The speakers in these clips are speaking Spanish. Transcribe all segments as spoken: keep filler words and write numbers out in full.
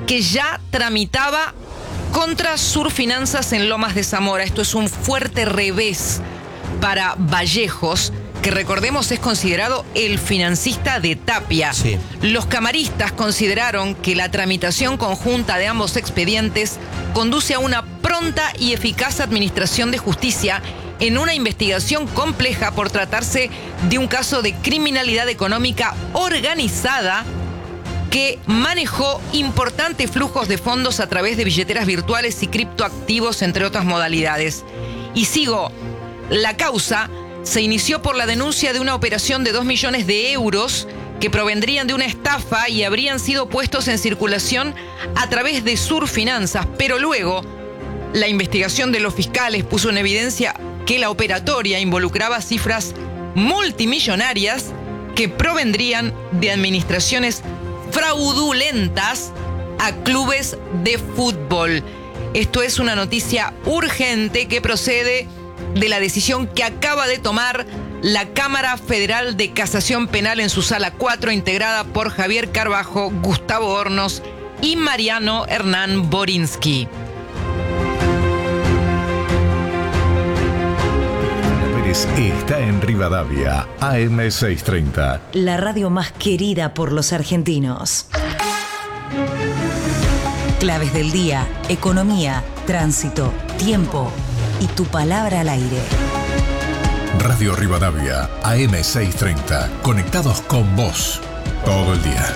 que ya tramitaba contra Surfinanzas en Lomas de Zamora. Esto es un fuerte revés para Vallejos, que recordemos es considerado el financista de Tapia. Sí. Los camaristas consideraron que la tramitación conjunta de ambos expedientes conduce a una pronta y eficaz administración de justicia en una investigación compleja por tratarse de un caso de criminalidad económica organizada que manejó importantes flujos de fondos a través de billeteras virtuales y criptoactivos, entre otras modalidades. Y sigo, la causa se inició por la denuncia de una operación de dos millones de euros que provendrían de una estafa y habrían sido puestos en circulación a través de Surfinanzas, pero luego la investigación de los fiscales puso en evidencia que la operatoria involucraba cifras multimillonarias que provendrían de administraciones fraudulentas a clubes de fútbol. Esto es una noticia urgente que procede de la decisión que acaba de tomar la Cámara Federal de Casación Penal en su Sala cuatro, integrada por Javier Carbajo, Gustavo Hornos y Mariano Hernán Borinsky. Está en Rivadavia, A M seiscientos treinta. La radio más querida por los argentinos. Claves del día, economía, tránsito, tiempo y tu palabra al aire. Radio Rivadavia, A M seiscientos treinta. Conectados con vos todo el día.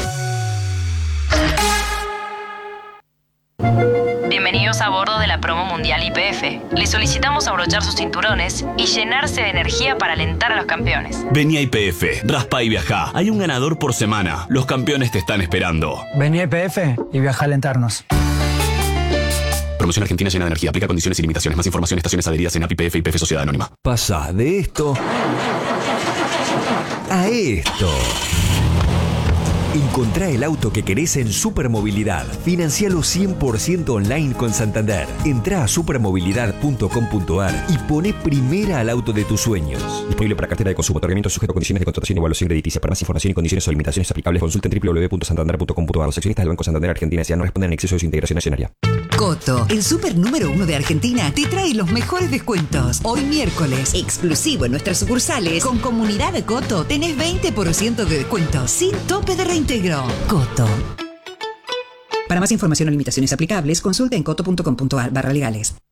Bienvenidos a bordo de la promo mundial Y P F. Les solicitamos abrochar sus cinturones y llenarse de energía para alentar a los campeones. Vení a Y P F, raspa y viajá. Hay un ganador por semana. Los campeones te están esperando. Vení a Y P F y viajá a alentarnos. Promoción argentina llena de energía. Aplica condiciones y limitaciones. Más información, estaciones adheridas en A P I P F y P F Sociedad Anónima. Pasa de esto a esto. Encontrá el auto que querés en Supermovilidad. Financialo cien por ciento online con Santander. Entrá a supermovilidad punto com punto ar y poné primera al auto de tus sueños. Disponible para cartera de consumo. Otorgamiento sujeto a condiciones de contratación y evaluación crediticia. Para más información y condiciones o limitaciones aplicables, consulten doble u doble u doble u punto santander punto com punto ar. Los accionistas del Banco Santander Argentina S A no responden en exceso de su integración accionaria. Coto, el super número uno de Argentina, te trae los mejores descuentos. Hoy miércoles, exclusivo en nuestras sucursales, con Comunidad de Coto tenés veinte por ciento de descuento, sin tope de reintegro. Coto. Para más información o limitaciones aplicables, consulta en coto punto com punto ar barra legales.